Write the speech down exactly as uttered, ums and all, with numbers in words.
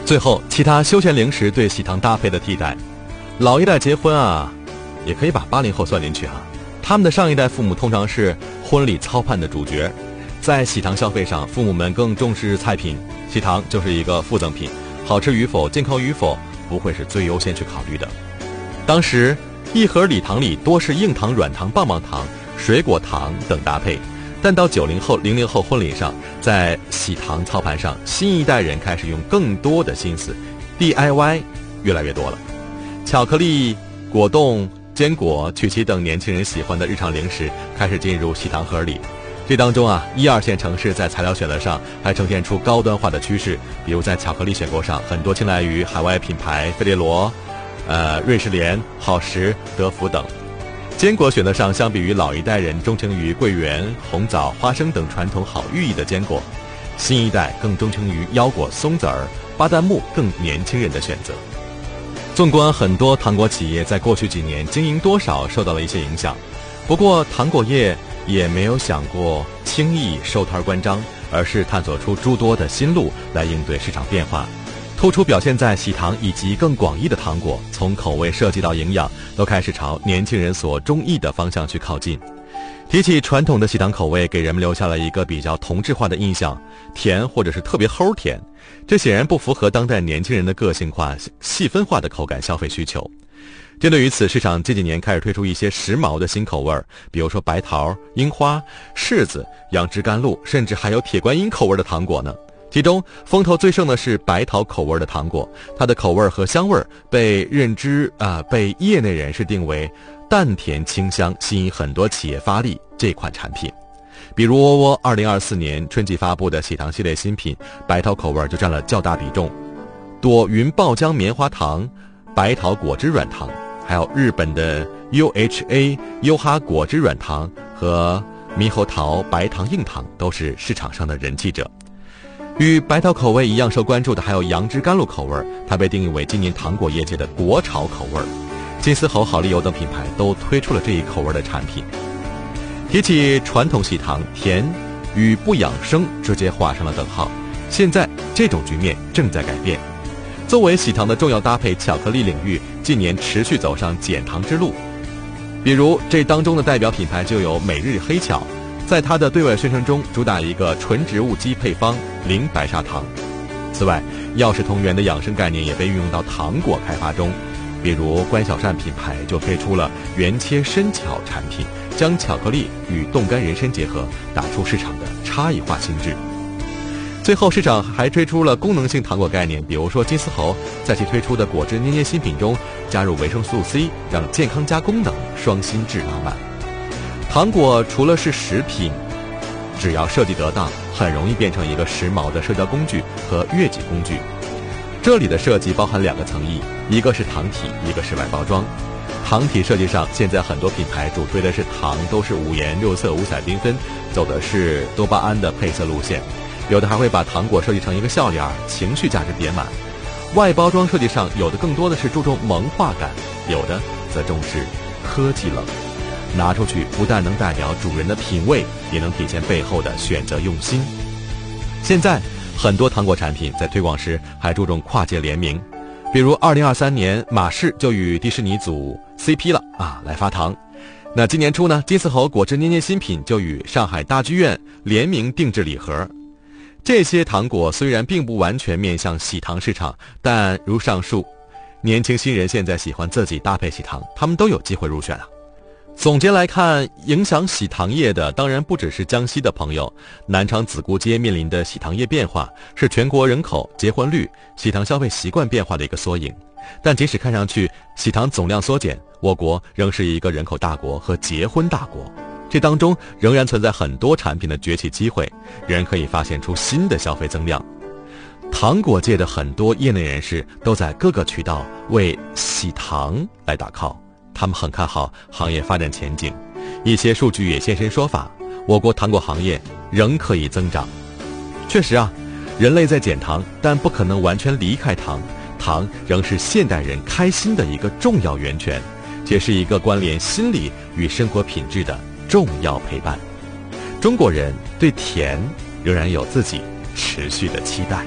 最后，其他休闲零食对喜糖搭配的替代。老一代结婚啊，也可以把八零后算进去啊。他们的上一代父母通常是婚礼操办的主角，在喜糖消费上，父母们更重视菜品，喜糖就是一个附赠品，好吃与否、健康与否不会是最优先去考虑的。当时一盒礼糖里多是硬糖、软糖、棒棒糖、水果糖等搭配，但到九零后、零零后婚礼上，在喜糖操盘上，新一代人开始用更多的心思 ，D I Y 越来越多了。巧克力、果冻、坚果、曲奇等年轻人喜欢的日常零食开始进入喜糖盒里。这当中啊，一二线城市在材料选择上还呈现出高端化的趋势，比如在巧克力选购上，很多青睐于海外品牌费列罗、呃瑞士莲、好时、德芙等。坚果选择上，相比于老一代人钟情于桂圆、红枣、花生等传统好寓意的坚果，新一代更钟情于腰果、松子儿、巴旦木更年轻人的选择。纵观很多糖果企业在过去几年经营多少受到了一些影响，不过糖果业也没有想过轻易收摊关张，而是探索出诸多的新路来应对市场变化。突出表现在喜糖以及更广义的糖果，从口味设计到营养，都开始朝年轻人所中意的方向去靠近。提起传统的喜糖口味，给人们留下了一个比较同质化的印象，甜或者是特别齁甜，这显然不符合当代年轻人的个性化、细分化的口感消费需求。针对于此，市场这几年开始推出一些时髦的新口味，比如说白桃、樱花、柿子、杨枝甘露，甚至还有铁观音口味的糖果呢。其中风头最盛的是白桃口味的糖果，它的口味和香味被认知啊、呃，被业内人士定为淡甜清香，吸引很多企业发力这款产品。比如窝窝二零二四年春季发布的喜糖系列新品，白桃口味就占了较大比重。朵云爆浆棉花糖、白桃果汁软糖，还有日本的 U H A 优哈果汁软糖和猕猴桃白糖硬糖都是市场上的人气者。与白桃口味一样受关注的还有杨枝甘露口味，它被定义为今年糖果业界的国潮口味。金丝猴、好丽友等品牌都推出了这一口味的产品。提起传统喜糖，甜与不养生直接画上了等号。现在这种局面正在改变。作为喜糖的重要搭配，巧克力领域近年持续走上减糖之路。比如这当中的代表品牌就有每日黑巧，在它的对外宣传中主打一个纯植物基配方，零白砂糖。此外，药食同源的养生概念也被运用到糖果开发中，比如关小善品牌就推出了原切参巧产品，将巧克力与冻干人参结合，打出市场的差异化心智。最后，市场还推出了功能性糖果概念，比如说金丝猴在其推出的果汁捏捏新品中加入维生素 C， 让健康加功能双心智拉满。糖果除了是食品，只要设计得当，很容易变成一个时髦的社交工具和悦己工具。这里的设计包含两个层意，一个是糖体，一个是外包装。糖体设计上，现在很多品牌主推的是糖都是五颜六色、五彩缤纷，走的是多巴胺的配色路线。有的还会把糖果设计成一个笑脸，情绪价值叠满。外包装设计上，有的更多的是注重萌化感，有的则重视科技冷。拿出去不但能代表主人的品味，也能体现背后的选择用心。现在很多糖果产品在推广时还注重跨界联名，比如二零二三年马氏就与迪士尼组 C P 了啊，来发糖。那今年初呢，金丝猴果汁捏捏新品就与上海大剧院联名定制礼盒。这些糖果虽然并不完全面向喜糖市场，但如上述，年轻新人现在喜欢自己搭配喜糖，他们都有机会入选啊。总结来看，影响喜糖业的当然不只是江西的朋友，南昌子姑街面临的喜糖业变化是全国人口、结婚率、喜糖消费习惯变化的一个缩影。但即使看上去喜糖总量缩减，我国仍是一个人口大国和结婚大国，这当中仍然存在很多产品的崛起机会，仍可以发现出新的消费增量。糖果界的很多业内人士都在各个渠道为喜糖来打 call，他们很看好行业发展前景，一些数据也现身说法，我国糖果行业仍可以增长。确实啊，人类在减糖，但不可能完全离开糖，糖仍是现代人开心的一个重要源泉，且是一个关联心理与生活品质的重要陪伴。中国人对甜仍然有自己持续的期待。